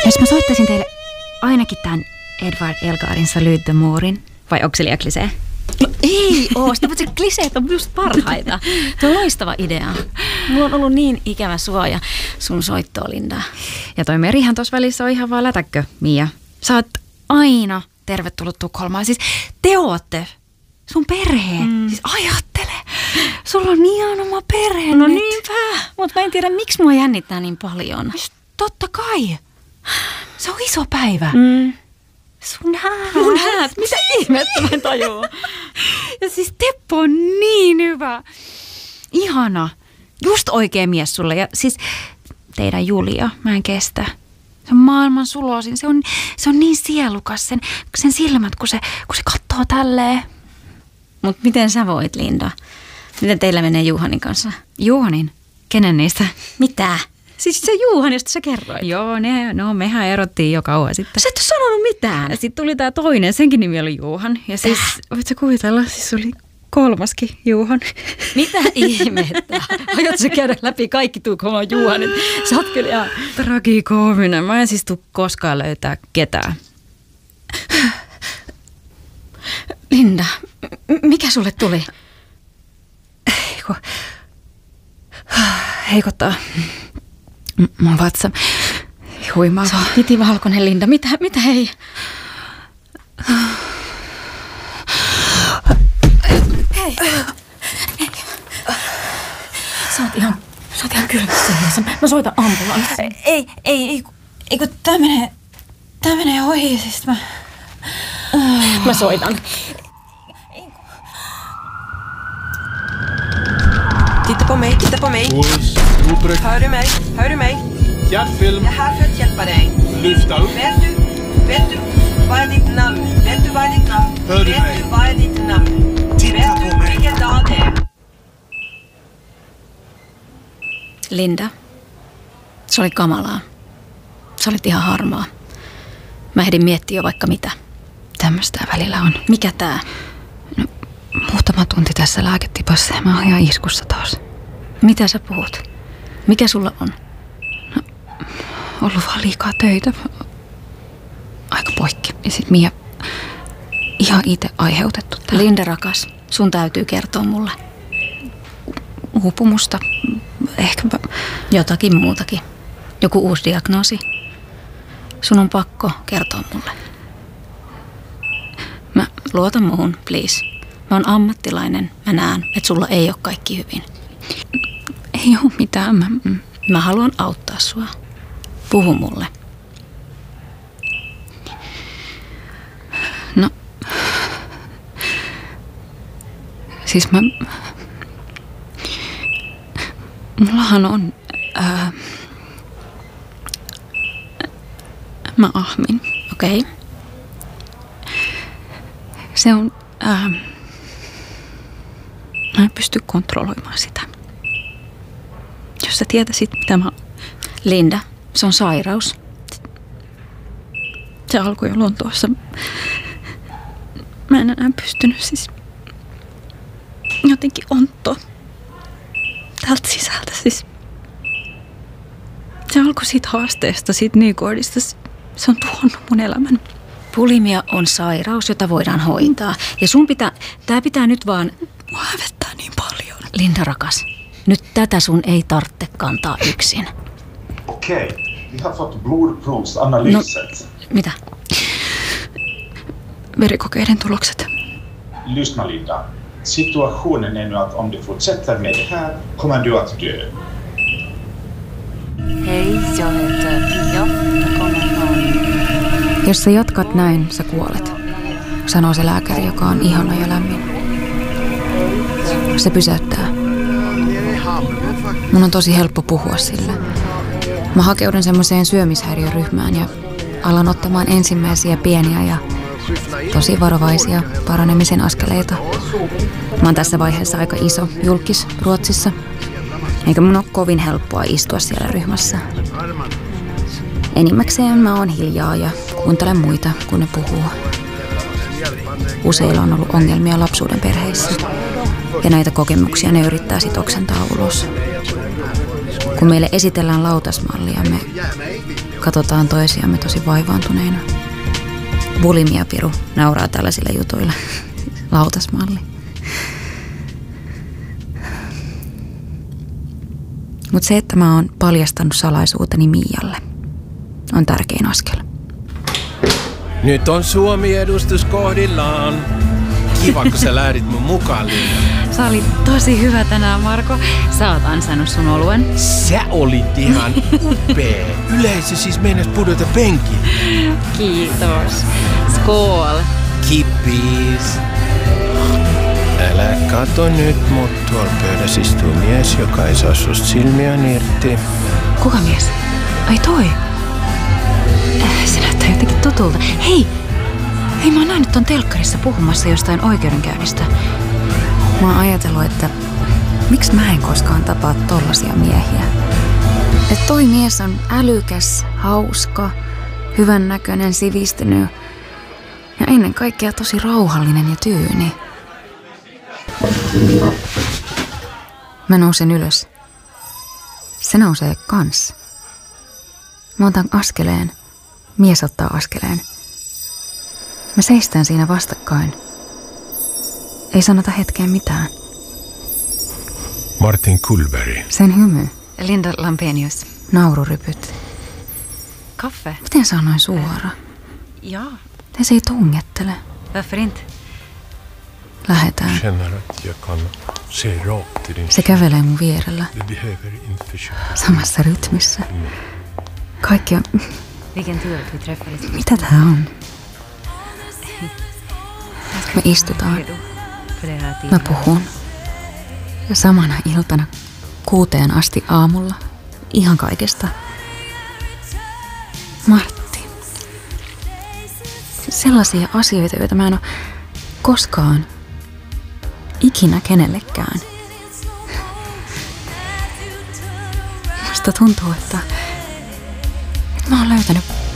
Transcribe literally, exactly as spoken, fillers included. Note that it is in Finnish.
Jos mä soittaisin teille ainakin tämän Edward Elgarin Salute the Moorin, vai onko se liian klisee? No ei oo, sitä se kliseet on just parhaita. Tuo on loistava idea. Mulla on ollut niin ikävä sua ja sun soittoa, Linda. Ja toi Merihän tuossa välissä on ihan vaan lätäkkö, Mia. Sä oot aina tervetullut Tukholmaan. Siis te ootte sun perhe. Mm. Siis ajattele. Sulla on ihan oma perhe. No niinpä, mutta mä en tiedä miksi mua jännittää niin paljon. Totta kai. Se on iso päivä. Mm. Sun häät. Mun häät? Mitä ihmettä mä en tajua? Ja siis Teppo on niin hyvä. Ihana. Just oikea mies sulle. Ja siis teidän Julia, mä en kestä. Se on maailman sulosin. Se on, se on niin sielukas. Sen, sen silmät, kun se, kun se katsoo tälleen. Mut miten sä voit, Linda? Miten teillä menee Juhanin kanssa? Juhanin? Kenen niistä? Mitä? Siis se Juhan, josta sä kerroit. Joo, ne, no mehän erottiin jo kauan sitten. Sä et ole sanonut mitään. Ja sitten tuli tää toinen, senkin nimi oli Juhan. Ja siis, voit sä kuvitella, siis oli kolmaskin Juhan. Mitä ihmettä? Aiot sä käydä läpi kaikki Tukholman Juhanit? Sä oot kyllä ihan tragikoominen. Mä en siis tuu koskaan löytää ketään. Linda, mikä sulle tuli? Eiku, heikottaa. Mun vatsa huimaa. Se on itivalkoinen, Linda. Mitä, mitä hei? Hei. Hei. Sä oot ihan, sä oot ihan kylmässä. Mä soitan ambulanssin. Ei, ei, ei, ei kun tää menee, tää menee ohi, siis mä... Mä soitan. Titta på mig, titta på mig. Puls, utryck. Hör du mig? Hör du mig? Hjärtfilm. Jag är här för att hjälpa dig. Lyfta upp. Vet du, vet du, vad är ditt namn? Vet du vad är ditt namn? Hör du vet mig? du vad är ditt namn? Titta vet på du mig. vilken dag det är? Linda, se oli kamalaa. Sä olit ihan harmaa. Mä ehdin miettiä jo vaikka mitä. Tämmöistä välillä on. Mikä tää? No, muutama tunti tässä lääketipassa ja mä oon ihan iskussa taas. Mitä sä puhut? Mikä sulla on? No, ollut vaan liikaa töitä. Aika poikki. Ja sit Mia ihan itse aiheutettu tää. Linda rakas, sun täytyy kertoa mulle. Uupumusta. Ehkä jotakin muutakin. Joku uusi diagnoosi. Sun on pakko kertoa mulle. Mä luotan muuhun, please. Mä oon ammattilainen. Mä näen, että sulla ei ole kaikki hyvin. Ei oo mitään. Mä, mä haluan auttaa sua. Puhu mulle. No. Siis mä... Mullahan on... Ää, mä ahmin. Okei. Okay. Se on... Ää, mä en pysty kontrolloimaan sitä. Jos sä tietäisit, mitä mä... Linda, se on sairaus. Se alkoi jo Lontoossa. Mä en enää pystynyt siis... Jotenkin ontto. Täältä sisältä siis. Se alkoi siitä haasteesta, siitä Nygårdista. Se on tuhonnut mun elämän. Bulimia on sairaus, jota voidaan hoitaa. Ja sun pitää, tää pitää nyt vaan... Mua hävettää niin paljon. Linda rakas, nyt tätä sun ei tarvitse kantaa yksin. Okej, vi har fått blodprovsanalyset. No, mitä? Verikokeiden tulokset. Lyssna Linda. Situationen är nu att om du fortsätter med det här kommer du att dö. Hej, jag heter Pia. Jag kommer från... Jos sä jatkat näin, sä kuolet, sanoo se lääkäri, joka on ihana ja lämmin. Se pysäyttää. Mun on tosi helppo puhua sille. Mä hakeudun semmoiseen syömishäiriöryhmään ja alan ottamaan ensimmäisiä pieniä ja tosi varovaisia paranemisen askeleita. Mä oon tässä vaiheessa aika iso julkis Ruotsissa, eikä mun ole kovin helppoa istua siellä ryhmässä. Enimmäkseen mä oon hiljaa ja kuuntelen muita, kun ne puhuu. Useilla on ollut ongelmia lapsuuden perheissä, ja näitä kokemuksia ne yrittää sit oksentaa ulos. Kun meille esitellään lautasmallia, me katsotaan toisiamme tosi vaivaantuneina. Bulimia-piru nauraa tällaisilla jutuilla. Lautasmalli. Mutta se, että mä oon paljastanut salaisuuteni Mialle, on tärkein askel. Nyt on Suomi-edustus kohdillaan. Kiva, kun sä lähdit mun mukaan, Linda. Sä olit tosi hyvä tänään, Marko. Sä oot ansainnut sun oluen. Sä olit ihan upea. Yleisö siis meinas pudota penkiin. Kiitos. Skål. Kippis. Älä kato nyt, mut tuolla pöydässä istuu mies, joka ei saa susta silmiään irti. Kuka mies? Ai toi. Äh, se näyttää jotenkin tutulta. Hei! Hei, mä oon nähnyt ton telkkarissa puhumassa jostain oikeudenkäynnistä. Mä oon ajatellut, että miksi mä en koskaan tapaa tollasia miehiä. Että toi mies on älykäs, hauska, hyvännäköinen, sivistynyt ja ennen kaikkea tosi rauhallinen ja tyyni. Mä nousen ylös. Se nousee kans. Mä otan askeleen. Mies ottaa askeleen. Me seistään siinä vastakkain. Ei sanota hetkeen mitään. Martin Kullberg. Sen hymy. Linda Lampenius. Naururypyt. Kaffe? Miten sä oot noin suora? Ja. Te se ei tungettele. Varför inte? Lähetään. Känner att jag kan se rakt i din. Se kävelee mun vierellä. Du behöver inte försöka. Samassa rytmissä. Kaikki on... Vilken tur att vi träffades. Mitä tää on? Me istutaan. Mä puhun. Ja samana iltana kuuteen asti aamulla. Ihan kaikesta. Martti. Sellaisia asioita, joita mä en ole koskaan ikinä kenellekään. Musta tuntuu, että, että mä oon löytänyt